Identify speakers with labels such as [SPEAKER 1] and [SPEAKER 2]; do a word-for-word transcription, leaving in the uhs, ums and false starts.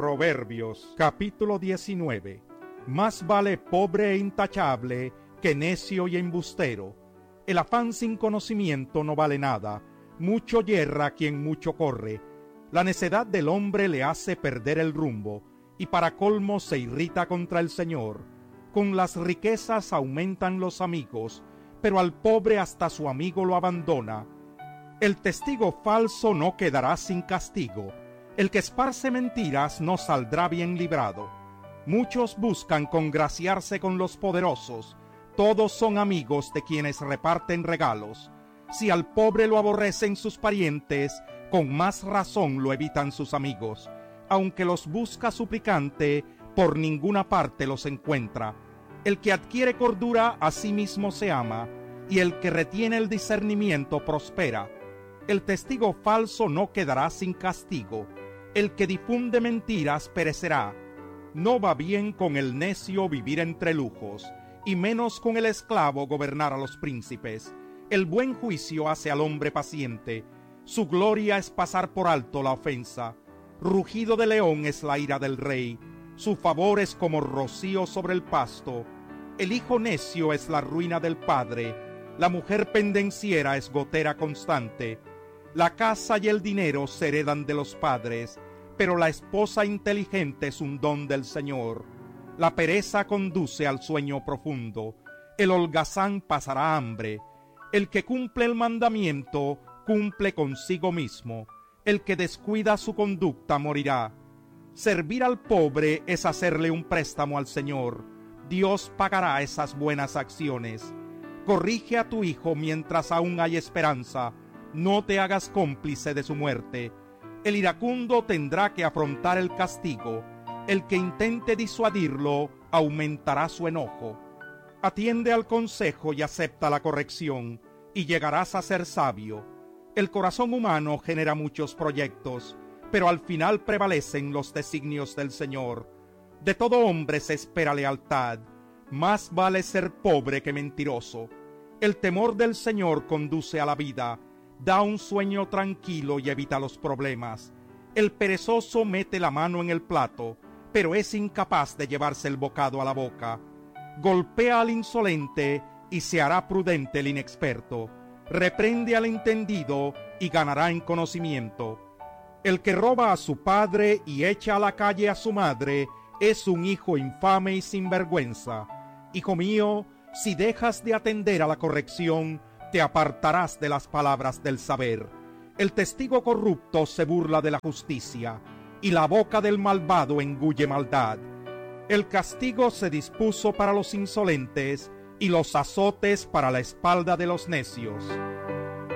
[SPEAKER 1] Proverbios, capítulo diecinueve. Más vale pobre e intachable que necio y embustero. El afán sin conocimiento no vale nada. Mucho yerra quien mucho corre. La necedad del hombre le hace perder el rumbo, y para colmo se irrita contra el Señor. Con las riquezas aumentan los amigos, pero al pobre hasta su amigo lo abandona. El testigo falso no quedará sin castigo. El que esparce mentiras no saldrá bien librado. Muchos buscan congraciarse con los poderosos. Todos son amigos de quienes reparten regalos. Si al pobre lo aborrecen sus parientes, con más razón lo evitan sus amigos. Aunque los busca suplicante, por ninguna parte los encuentra. El que adquiere cordura a sí mismo se ama, y el que retiene el discernimiento prospera. El testigo falso no quedará sin castigo. El que difunde mentiras perecerá. No va bien con el necio vivir entre lujos, y menos con el esclavo gobernar a los príncipes. El buen juicio hace al hombre paciente. Su gloria es pasar por alto la ofensa. Rugido de león es la ira del rey. Su favor es como rocío sobre el pasto. El hijo necio es la ruina del padre. La mujer pendenciera es gotera constante. La casa y el dinero se heredan de los padres, pero la esposa inteligente es un don del Señor. La pereza conduce al sueño profundo. El holgazán pasará hambre. El que cumple el mandamiento, cumple consigo mismo. El que descuida su conducta morirá. Servir al pobre es hacerle un préstamo al Señor. Dios pagará esas buenas acciones. Corrige a tu hijo mientras aún hay esperanza. No te hagas cómplice de su muerte. El iracundo tendrá que afrontar el castigo. El que intente disuadirlo aumentará su enojo. Atiende al consejo y acepta la corrección, y llegarás a ser sabio. El corazón humano genera muchos proyectos, pero al final prevalecen los designios del Señor. De todo hombre se espera lealtad. Más vale ser pobre que mentiroso. El temor del Señor conduce a la vida. Da un sueño tranquilo y evita los problemas. El perezoso mete la mano en el plato, pero es incapaz de llevarse el bocado a la boca. Golpea al insolente y se hará prudente el inexperto. Reprende al entendido y ganará en conocimiento. El que roba a su padre y echa a la calle a su madre es un hijo infame y sinvergüenza. Hijo mío, si dejas de atender a la corrección, te apartarás de las palabras del saber. El testigo corrupto se burla de la justicia, y la boca del malvado engulle maldad. El castigo se dispuso para los insolentes, y los azotes para la espalda de los necios.